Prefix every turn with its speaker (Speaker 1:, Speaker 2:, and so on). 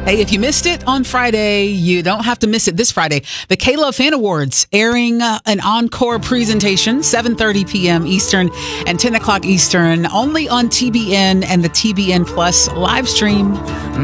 Speaker 1: Hey, if you missed it on Friday, you don't have to miss it this Friday. The K-Love Fan Awards airing an encore presentation, 7:30 p.m. Eastern and 10 o'clock Eastern, only on TBN and the TBN Plus live stream.